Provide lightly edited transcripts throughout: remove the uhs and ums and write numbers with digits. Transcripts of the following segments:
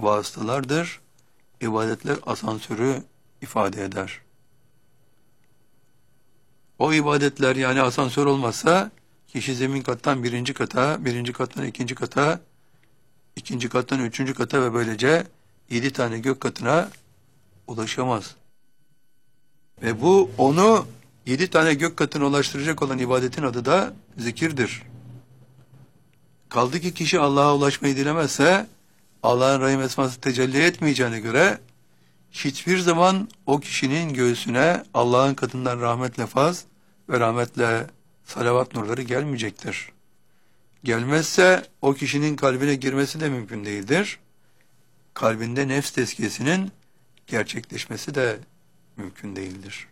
vasıtalardır. İbadetler asansörü ifade eder. O ibadetler yani asansör olmazsa kişi zemin kattan birinci kata, birinci kattan ikinci kata, ikinci kattan üçüncü kata ve böylece 7 tane gök katına ulaşamaz. Ve bu onu 7 tane gök katına ulaştıracak olan ibadetin adı da zikirdir. Kaldı ki kişi Allah'a ulaşmayı dilemezse Allah'ın rahim esması tecelli etmeyeceğine göre hiçbir zaman o kişinin göğsüne Allah'ın katından rahmetle faz ve rahmetle salavat nurları gelmeyecektir. Gelmezse o kişinin kalbine girmesi de mümkün değildir. Kalbinde nefs tezkiyesinin gerçekleşmesi de mümkün değildir.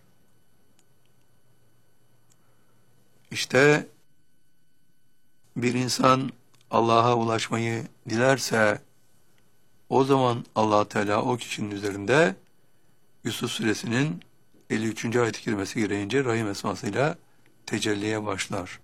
İşte bir insan Allah'a ulaşmayı dilerse o zaman Allah Teala o kişinin üzerinde Yusuf Suresinin 53. ayet-i kerimesi gereğince rahim esmasıyla tecelliye başlar.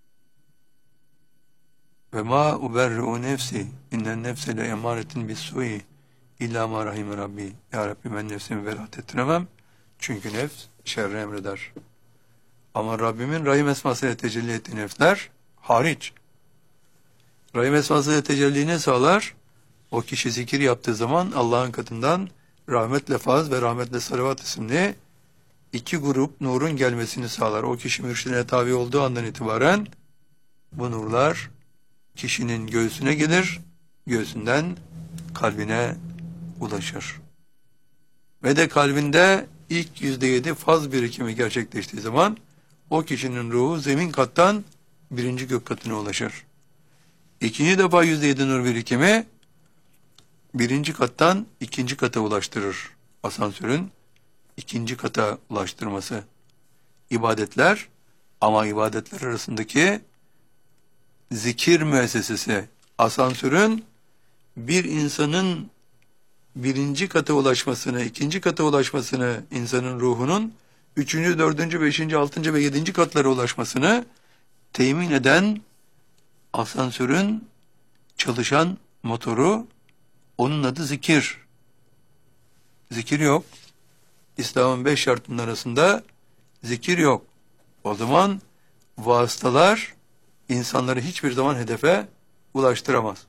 Ve ma uberri'u nefsi innen nefse le emaretin bis-sui illa ma rahime rabbi. Ya Rabbi ben nefsimi beraat ettiremem. Çünkü nefs şerri emreder. Ama Rabbimin rahim esmasıyla tecelli ettiği nefsler hariç. Rahim esmasıyla tecelli ne sağlar? O kişi zikir yaptığı zaman Allah'ın katından rahmetle faz ve rahmetle salavat isimli 2 grup nurun gelmesini sağlar. O kişi mürşidine tabi olduğu andan itibaren bu nurlar kişinin göğsüne gelir, göğsünden kalbine ulaşır. Ve de kalbinde ilk %7 faz birikimi gerçekleştiği zaman o kişinin ruhu zemin kattan 1. gök katına ulaşır. İkinci defa %7 nur birikimi 1. kattan 2. kata ulaştırır. Asansörün 2. kata ulaştırması. İbadetler ama ibadetler arasındaki zikir müessesesi asansörün bir insanın 1. kata ulaşmasını, 2. kata ulaşmasını, insanın ruhunun 3., 4., 5., 6. ve 7. katlara ulaşmasını temin eden asansörün çalışan motoru, onun adı zikir. Zikir yok. İslam'ın 5 şartının arasında zikir yok. O zaman vasıtalar insanları hiçbir zaman hedefe ulaştıramaz.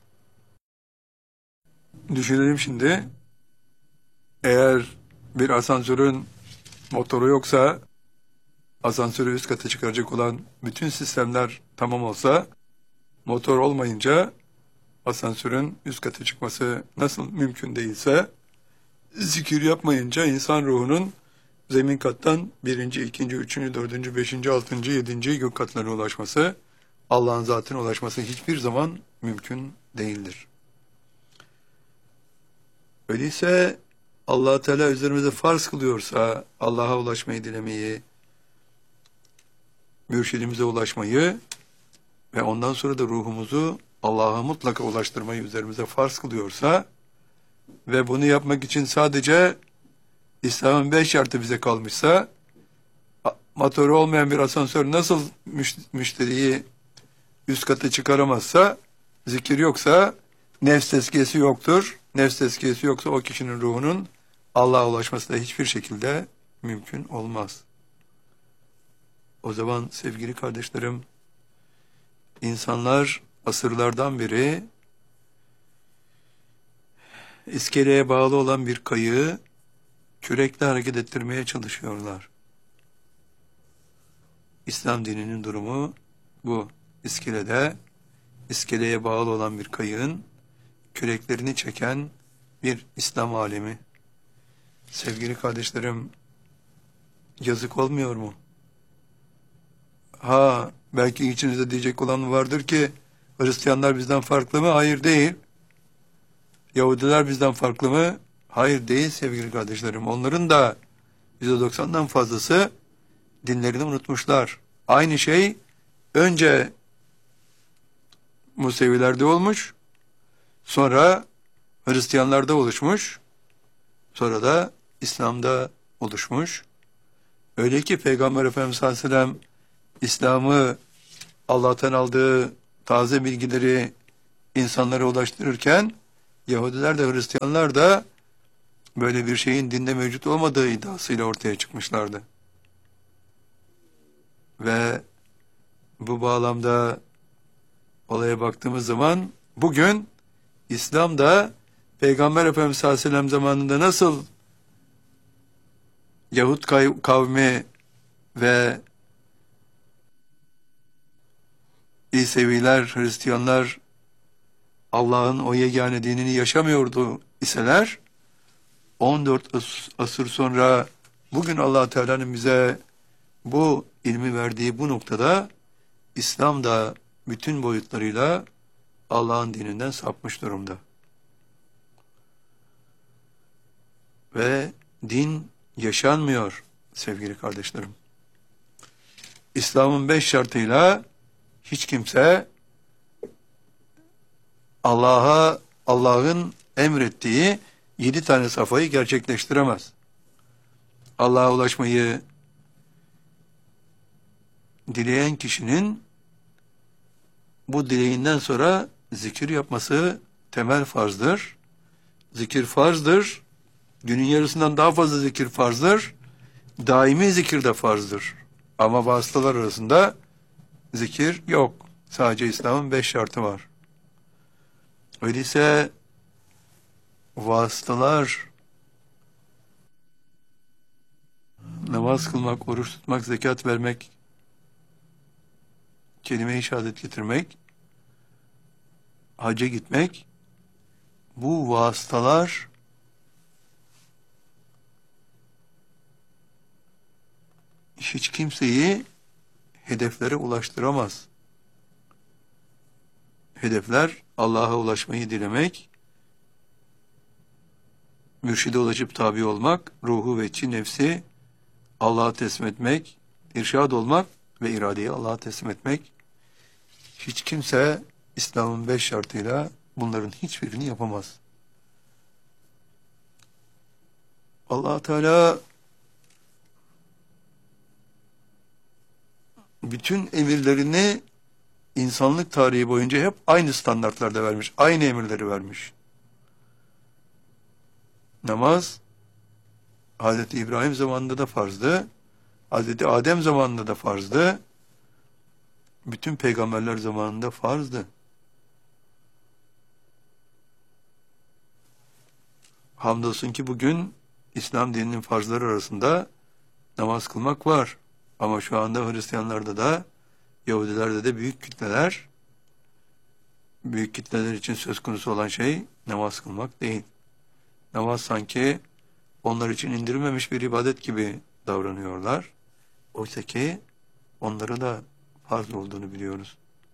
Düşünelim şimdi, eğer bir asansörün motoru yoksa, asansörü üst kata çıkaracak olan bütün sistemler tamam olsa, motor olmayınca asansörün üst kata çıkması nasıl mümkün değilse, zikir yapmayınca insan ruhunun zemin kattan 1., 2., 3., 4., 5., 6., 7. gök katlarına ulaşması, Allah'ın zatına ulaşması hiçbir zaman mümkün değildir. Öyleyse Allah Teala üzerimize farz kılıyorsa Allah'a ulaşmayı dilemeyi, mürşidimize ulaşmayı ve ondan sonra da ruhumuzu Allah'a mutlaka ulaştırmayı üzerimize farz kılıyorsa ve bunu yapmak için sadece İslam'ın 5 şartı bize kalmışsa, motoru olmayan bir asansör nasıl müşteriyi üst kata çıkaramazsa, zikir yoksa nefs tezkiyesi yoktur. Nefs tezkiyesi yoksa o kişinin ruhunun Allah'a ulaşması da hiçbir şekilde mümkün olmaz. O zaman sevgili kardeşlerim, insanlar asırlardan beri iskeleye bağlı olan bir kayığı kürekle hareket ettirmeye çalışıyorlar. İslam dininin durumu bu. İskeleye bağlı olan bir kayığın küreklerini çeken bir İslam alemi. Sevgili kardeşlerim, yazık olmuyor mu? Belki içinizde diyecek olan vardır ki Hristiyanlar bizden farklı mı? Hayır, değil. Yahudiler bizden farklı mı? Hayır, değil sevgili kardeşlerim. Onların da %90'dan fazlası dinlerini unutmuşlar. Aynı şey önce Musevilerde olmuş, sonra Hristiyanlarda oluşmuş, sonra da İslam'da oluşmuş. Öyle ki Peygamber Efendimiz sallallahu aleyhi ve sellem İslam'ı, Allah'tan aldığı taze bilgileri insanlara ulaştırırken Yahudiler de Hristiyanlar da böyle bir şeyin dinde mevcut olmadığı iddiasıyla ortaya çıkmışlardı. Ve bu bağlamda olaya baktığımız zaman bugün İslam'da Peygamber Efendimiz sallallahu aleyhi ve sellem zamanında nasıl Yahut kavmi ve İseviler, Hristiyanlar Allah'ın o yegane dinini yaşamıyordu iseler, 14 asır sonra bugün Allah Teala'nın bize bu ilmi verdiği bu noktada İslam da bütün boyutlarıyla Allah'ın dininden sapmış durumda. Ve din yaşanmıyor sevgili kardeşlerim. İslam'ın 5 şartıyla hiç kimse Allah'ın emrettiği 7 tane safayı gerçekleştiremez. Allah'a ulaşmayı dileyen kişinin bu dileğinden sonra zikir yapması temel farzdır. Zikir farzdır. Günün yarısından daha fazla zikir farzdır. Daimi zikir de farzdır. Ama vasıtalar arasında zikir yok. Sadece İslam'ın 5 şartı var. Öyleyse vasıtalar, namaz kılmak, oruç tutmak, zekat vermek, kelime-i şehadet getirmek, hacca gitmek, bu vasıtalar hiç kimseyi hedeflere ulaştıramaz. Hedefler Allah'a ulaşmayı dilemek, mürşide ulaşıp tabi olmak, ruhu ve içi nefsi Allah'a teslim etmek, irşad olmak ve iradeyi Allah'a teslim etmek. Hiç kimse İslam'ın 5 şartıyla bunların hiçbirini yapamaz. Allah Teala bütün emirlerini insanlık tarihi boyunca hep aynı standartlarda vermiş, aynı emirleri vermiş. Namaz Hazreti İbrahim zamanında da farzdı, Hazreti Adem zamanında da farzdı, bütün peygamberler zamanında farzdı. Hamdolsun ki bugün İslam dininin farzları arasında namaz kılmak var. Ama şu anda Hristiyanlarda da, Yahudilerde de büyük kitleler için söz konusu olan şey namaz kılmak değil. Namaz sanki onlar için indirilmemiş bir ibadet gibi davranıyorlar. Oysa ki onlara da farz olduğunu biliyoruz.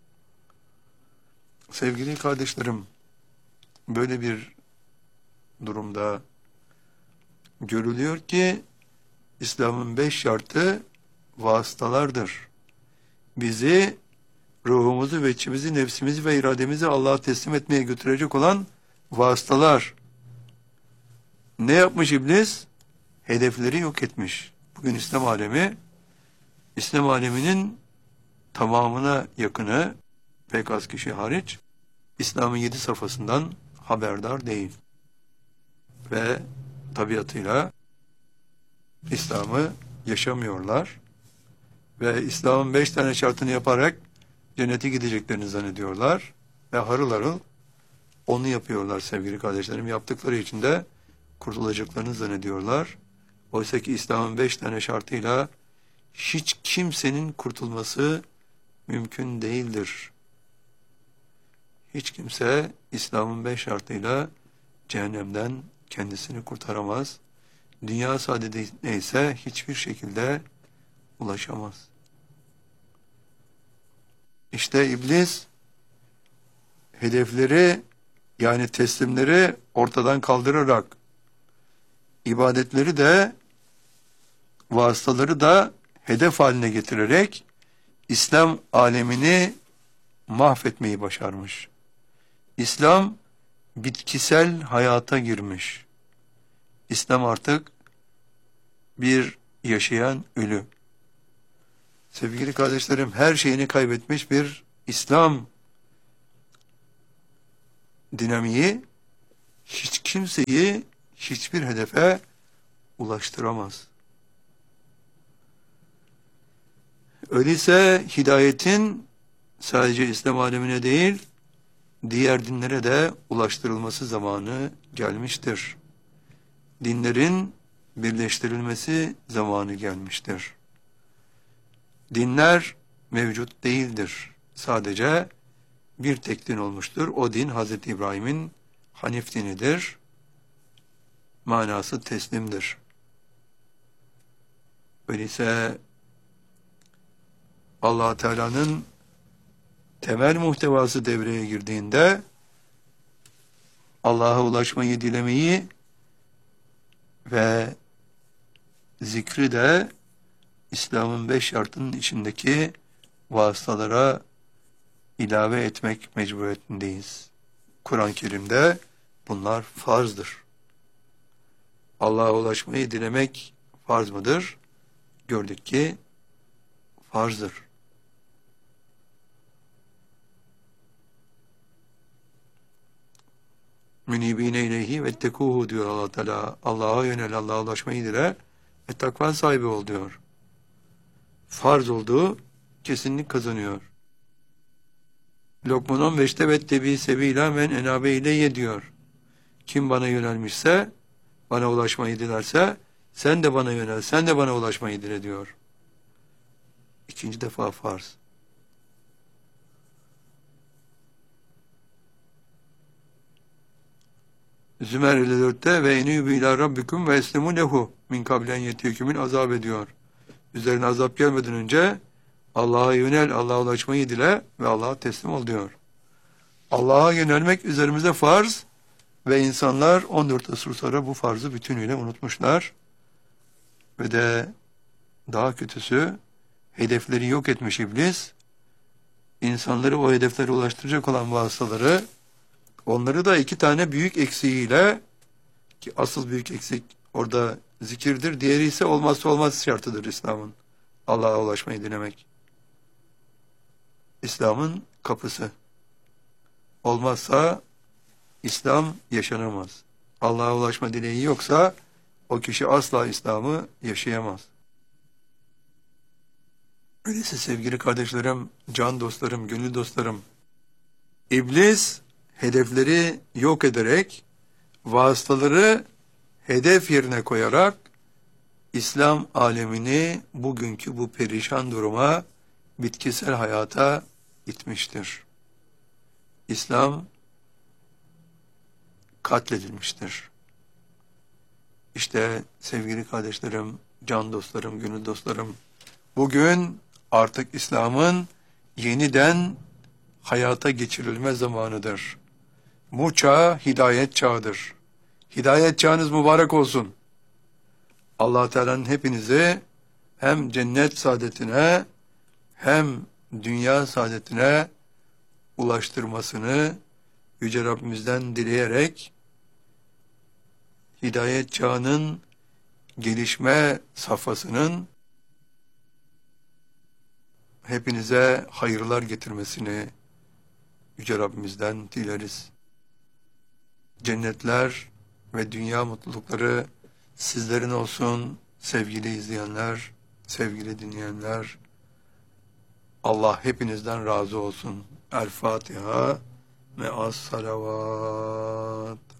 Sevgili kardeşlerim, böyle bir durumda görülüyor ki İslam'ın 5 şartı vasıtalardır. Bizi, ruhumuzu ve içimizi, nefsimizi ve irademizi Allah'a teslim etmeye götürecek olan vasıtalar. Ne yapmış iblis? Hedefleri yok etmiş. Bugün İslam aleminin tamamına yakını, pek az kişi hariç, İslam'ın 7 safhasından haberdar değil. Ve tabiatıyla İslam'ı yaşamıyorlar. Ve İslam'ın 5 tane şartını yaparak cennete gideceklerini zannediyorlar. Ve harıl harıl onu yapıyorlar sevgili kardeşlerim. Yaptıkları için de kurtulacaklarını zannediyorlar. Oysa ki İslam'ın 5 tane şartıyla hiç kimsenin kurtulması mümkün değildir. Hiç kimse İslam'ın 5 şartıyla cehennemden kendisini kurtaramaz. Dünya saadetine ise hiçbir şekilde ulaşamaz. İşte iblis hedefleri, yani teslimleri ortadan kaldırarak ibadetleri de vasıtaları da hedef haline getirerek İslam alemini mahvetmeyi başarmış. İslam bitkisel hayata girmiş. İslam artık bir yaşayan ölü. Sevgili kardeşlerim, her şeyini kaybetmiş bir İslam dinamiği hiç kimseyi hiçbir hedefe ulaştıramaz. Öyleyse hidayetin sadece İslam alemine değil, diğer dinlere de ulaştırılması zamanı gelmiştir. Dinlerin birleştirilmesi zamanı gelmiştir. Dinler mevcut değildir. Sadece bir tek din olmuştur. O din Hazreti İbrahim'in Hanif dinidir. Manası teslimdir. Öyleyse Allah Teala'nın temel muhtevası devreye girdiğinde Allah'a ulaşmayı dilemeyi ve zikri de İslam'ın 5 şartının içindeki vasıtalara ilave etmek mecburiyetindeyiz. Kur'an-ı Kerim'de bunlar farzdır. Allah'a ulaşmayı dilemek farz mıdır? Gördük ki farzdır. Münibine ileyhi ve tekuhu diyor Allah Teala. Allah'a yönel, Allah'a ulaşmayı dile ve takva sahibi ol diyor. Farz olduğu kesinlik kazanıyor. Lokman 15'te vettebi sebila men enabe ile diyor. Kim bana yönelmişse, bana ulaşmayı dilerse, sen de bana yönel, sen de bana ulaşmayı dile diyor. İkinci defa farz. Zümer 54'te ve enübü ila rabbikum ve eslimu lehu min kablen yetiyekümün azap ediyor. Üzerine azap gelmeden önce Allah'a yönel, Allah'a ulaşmayı dile ve Allah'a teslim ol diyor. Allah'a yönelmek üzerimize farz ve insanlar 14 asır sonra bu farzı bütünüyle unutmuşlar. Ve de daha kötüsü hedefleri yok etmiş iblis. İnsanları o hedeflere ulaştıracak olan vasıtaları, onları da 2 tane büyük eksiğiyle, ki asıl büyük eksik orada zikirdir, diğeri ise olmazsa olmaz şartıdır İslam'ın. Allah'a ulaşmayı dilemek. İslam'ın kapısı. Olmazsa İslam yaşanamaz. Allah'a ulaşma dileği yoksa o kişi asla İslam'ı yaşayamaz. Öyleyse sevgili kardeşlerim, can dostlarım, gönül dostlarım, İblis hedefleri yok ederek, vasıtaları hedef yerine koyarak İslam alemini bugünkü bu perişan duruma, bitkisel hayata itmiştir. İslam katledilmiştir. İşte sevgili kardeşlerim, can dostlarım, gönül dostlarım, bugün artık İslam'ın yeniden hayata geçirilme zamanıdır. Bu çağ hidayet çağıdır. Hidayet çağınız mübarek olsun. Allah Teala'nın hepinizi hem cennet saadetine hem dünya saadetine ulaştırmasını Yüce Rabbimizden dileyerek hidayet çağının gelişme safhasının hepinize hayırlar getirmesini Yüce Rabbimizden dileriz. Cennetler ve dünya mutlulukları sizlerin olsun sevgili izleyenler, sevgili dinleyenler. Allah hepinizden razı olsun. El Fatiha ve as salavat.